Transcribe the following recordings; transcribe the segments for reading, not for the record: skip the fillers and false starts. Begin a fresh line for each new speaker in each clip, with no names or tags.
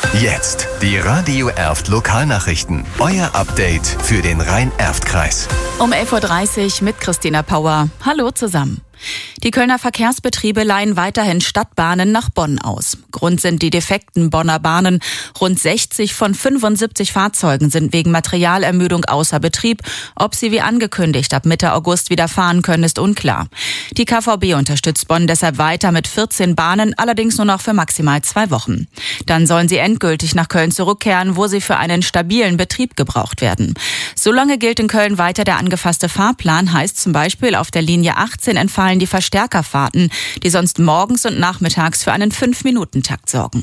Jetzt die Radio Erft Lokalnachrichten. Euer Update für den Rhein-Erft-Kreis.
Um 11.30 Uhr mit Christina Pauer. Hallo zusammen. Die Kölner Verkehrsbetriebe leihen weiterhin Stadtbahnen nach Bonn aus. Grund sind die defekten Bonner Bahnen. Rund 60 von 75 Fahrzeugen sind wegen Materialermüdung außer Betrieb. Ob sie wie angekündigt ab Mitte August wieder fahren können, ist unklar. Die KVB unterstützt Bonn deshalb weiter mit 14 Bahnen, allerdings nur noch für maximal 2 Wochen. Dann sollen sie endgültig nach Köln zurückkehren, wo sie für einen stabilen Betrieb gebraucht werden. Solange gilt in Köln weiter der angefasste Fahrplan, heißt zum Beispiel auf der Linie 18 entfallen die Verstärkerfahrten, die sonst morgens und nachmittags für einen 5-Minuten-Takt sorgen.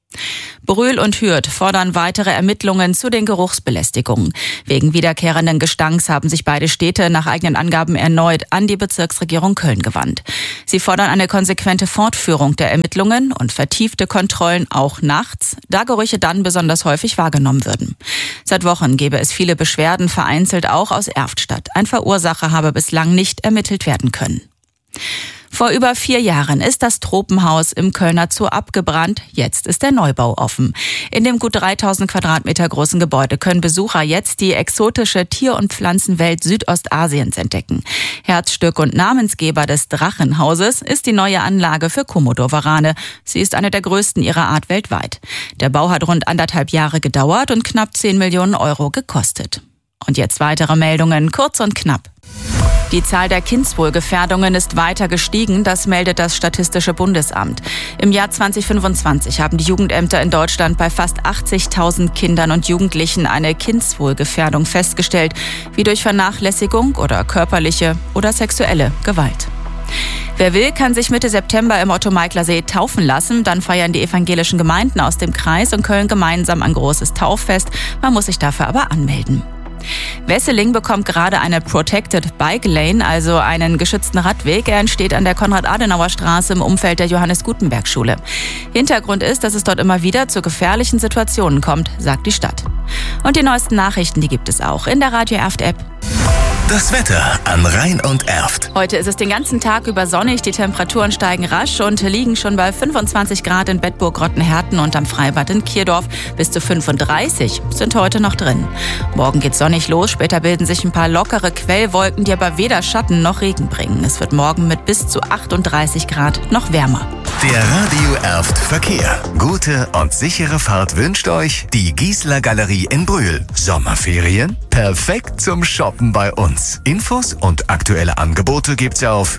Brühl und Hürth fordern weitere Ermittlungen zu den Geruchsbelästigungen. Wegen wiederkehrenden Gestanks haben sich beide Städte nach eigenen Angaben erneut an die Bezirksregierung Köln gewandt. Sie fordern eine konsequente Fortführung der Ermittlungen und vertiefte Kontrollen auch nachts, da Gerüche dann besonders häufig wahrgenommen würden. Seit Wochen gebe es viele Beschwerden, vereinzelt auch aus Erftstadt. Ein Verursacher habe bislang nicht ermittelt werden können. Vor über 4 Jahren ist das Tropenhaus im Kölner Zoo abgebrannt. Jetzt ist der Neubau offen. In dem gut 3000 Quadratmeter großen Gebäude können Besucher jetzt die exotische Tier- und Pflanzenwelt Südostasiens entdecken. Herzstück und Namensgeber des Drachenhauses ist die neue Anlage für Komodowarane. Sie ist eine der größten ihrer Art weltweit. Der Bau hat rund 1,5 Jahre gedauert und knapp 10 Millionen Euro gekostet. Und jetzt weitere Meldungen, kurz und knapp. Die Zahl der Kindswohlgefährdungen ist weiter gestiegen, das meldet das Statistische Bundesamt. Im Jahr 2025 haben die Jugendämter in Deutschland bei fast 80.000 Kindern und Jugendlichen eine Kindswohlgefährdung festgestellt, wie durch Vernachlässigung oder körperliche oder sexuelle Gewalt. Wer will, kann sich Mitte September im Otto-Meikler-See taufen lassen. Dann feiern die evangelischen Gemeinden aus dem Kreis und Köln gemeinsam ein großes Tauffest. Man muss sich dafür aber anmelden. Wesseling bekommt gerade eine Protected Bike Lane, also einen geschützten Radweg. Er entsteht an der Konrad-Adenauer-Straße im Umfeld der Johannes-Gutenberg-Schule. Hintergrund ist, dass es dort immer wieder zu gefährlichen Situationen kommt, sagt die Stadt. Und die neuesten Nachrichten, die gibt es auch in der Radio Erft-App.
Das Wetter an Rhein und Erft.
Heute ist es den ganzen Tag über sonnig, die Temperaturen steigen rasch und liegen schon bei 25 Grad in Bedburg-Rottenherten und am Freibad in Kierdorf. Bis zu 35 sind heute noch drin. Morgen geht's sonnig los, später bilden sich ein paar lockere Quellwolken, die aber weder Schatten noch Regen bringen. Es wird morgen mit bis zu 38 Grad noch wärmer.
Der Radio Erft Verkehr. Gute und sichere Fahrt wünscht euch die Giesler Galerie in Brühl. Sommerferien? Perfekt zum Shoppen bei uns. Infos und aktuelle Angebote gibt's auf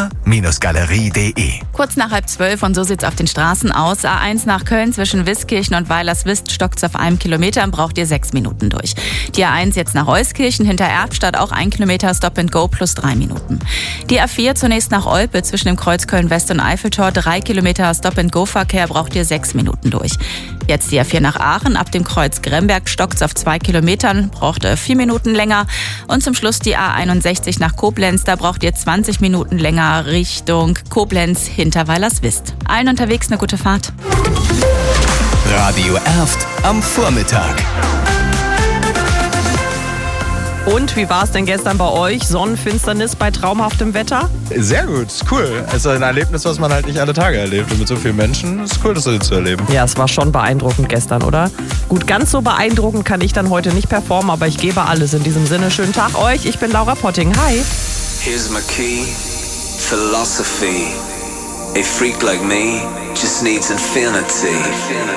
giesler-galerie.de.
Kurz nach 11:30 und so sieht's auf den Straßen aus. A1 nach Köln zwischen Wiskirchen und Weilerswist stockt's auf 1 Kilometer und braucht ihr 6 Minuten durch. Die A1 jetzt nach Euskirchen hinter Erftstadt auch 1 Kilometer Stop and Go plus 3 Minuten. Die A4 zunächst nach Olpe zwischen dem Kreuz Köln-West und Eiffeltor 3 Kilometer Stop and Go Verkehr braucht ihr 6 Minuten durch. Jetzt die A4 nach Aachen ab dem Kreuz Gremberg stockt's auf 2 Kilometern, braucht 4 Minuten länger. Und zum Schluss die A61 nach Koblenz, da braucht ihr 20 Minuten länger Richtung Koblenz hinter Weilerswist. Allen unterwegs eine gute Fahrt.
Radio Erft am Vormittag.
Und wie war es denn gestern bei euch? Sonnenfinsternis bei traumhaftem Wetter?
Sehr gut, cool. Es ist ein Erlebnis, was man halt nicht alle Tage erlebt. Und mit so vielen Menschen ist es cool, das so zu erleben.
Ja, es war schon beeindruckend gestern, oder? Gut, ganz so beeindruckend kann ich dann heute nicht performen, aber ich gebe alles. In diesem Sinne, schönen Tag euch. Ich bin Laura Potting. Hi.
Here's my key, philosophy. A freak like me just needs infinity.